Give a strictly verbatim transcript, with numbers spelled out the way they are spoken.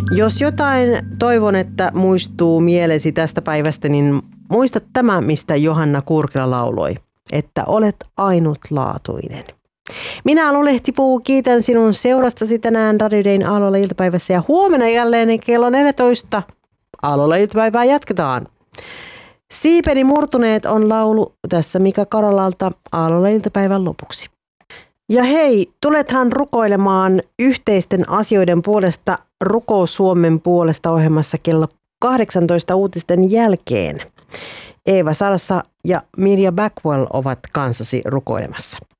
Jos jotain toivon, että muistuu mielesi tästä päivästä, niin muista tämä, mistä Johanna Kurkila lauloi, että olet ainutlaatuinen. Minä Alu Lehtipuu kiitän sinun seurastasi tänään Radio Dayn Aallolla iltapäivässä ja huomenna jälleen kello neljätoista Aallolla iltapäivää jatketaan. Siipeni murtuneet on laulu tässä Mika Karolalta Aallolla iltapäivän lopuksi. Ja hei, tulethan rukoilemaan yhteisten asioiden puolesta Rukous Suomen puolesta ohjelmassa kello kahdeksantoista uutisten jälkeen. Eeva Sarassa ja Mirja Backwell ovat kanssasi rukoilemassa.